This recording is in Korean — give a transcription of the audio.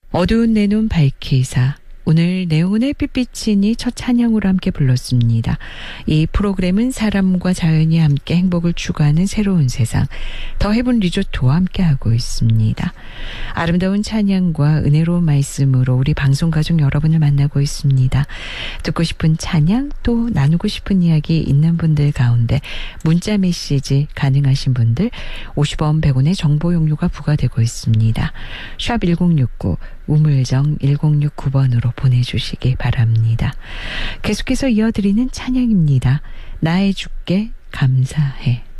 어두운 내 눈 밝히사. 오늘 내용은 햇빛비치니 첫 찬양으로 함께 불렀습니다. 이 프로그램은 사람과 자연이 함께 행복을 추구하는 새로운 세상, 더 헤븐 리조트와 함께하고 있습니다. 아름다운 찬양과 은혜로운 말씀으로 우리 방송가족 여러분을 만나고 있습니다. 듣고 싶은 찬양, 또 나누고 싶은 이야기 있는 분들 가운데 문자 메시지 가능하신 분들 50원 100원의 정보 용료가 부과되고 있습니다. 샵 1069 우물정 1069번으로 보내주시기 바랍니다. 계속해서 이어드리는 찬양입니다. 나의 주께 감사해.